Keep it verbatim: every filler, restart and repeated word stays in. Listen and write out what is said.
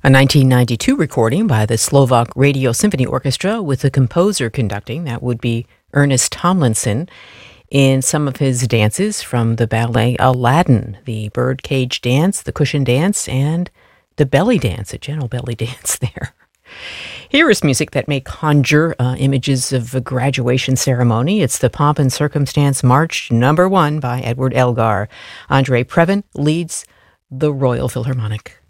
A nineteen ninety-two recording by the Slovak Radio Symphony Orchestra with the composer conducting, that would be Ernest Tomlinson, in some of his dances from the ballet Aladdin, the birdcage dance, the cushion dance, and the belly dance, a gentle belly dance there. Here is music that may conjure uh, images of a graduation ceremony. It's the Pomp and Circumstance March number one by Edward Elgar. Andre Previn leads the Royal Philharmonic.